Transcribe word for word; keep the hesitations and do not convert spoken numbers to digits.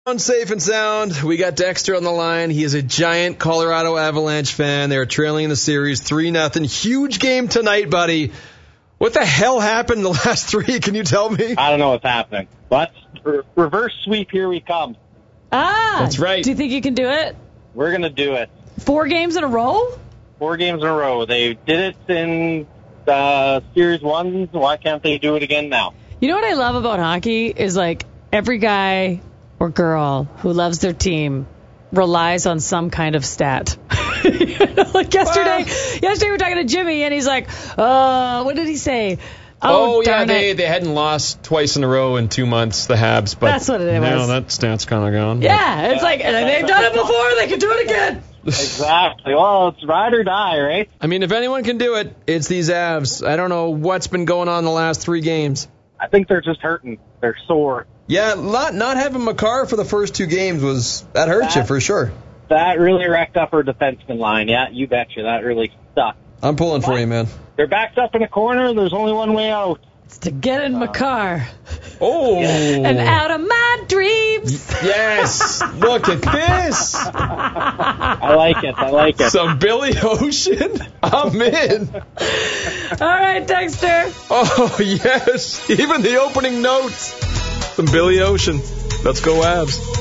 Safe and sound. We got Dexter on the line. He is a giant Colorado Avalanche fan. They're trailing in the series three nothing. Huge game tonight, buddy. What the hell happened in the last three? Can you tell me? I don't know what's happening. But re- reverse sweep, here we come. Ah, that's right. Do you think you can do it? We're going to do it. Four games in a row? Four games in a row. They did it in uh, Series one. Why can't they do it again now? You know what I love about hockey is, like, every guy or girl who loves their team relies on some kind of stat. You know, like yesterday, well, yesterday we were talking to Jimmy, and he's like, uh, what did he say? Oh, Oh, yeah, darn they, it. they hadn't lost twice in a row in two months, the Habs. But That's what it was. now that stat's kind of gone. Yeah, it's like, they've done it before, they can do it again. Exactly. Well, it's ride or die, right? I mean, if anyone can do it, it's these Avs. I don't know what's been going on the last three games. I think they're just hurting. They're sore. Yeah, not not having Makar for the first two games was that hurt that, you for sure. That really wrecked up our defenseman line. Yeah, you betcha. That really sucked. I'm pulling for you, man. They're backed up in a corner. There's only one way out. It's to get in Makar. Oh. And out of my dreams. Yes. Look at this. I like it. I like it. Some Billy Ocean. I'm in. All right, Dexter. Oh, yes. Even the opening notes. Some Billy Ocean. Let's go Avs.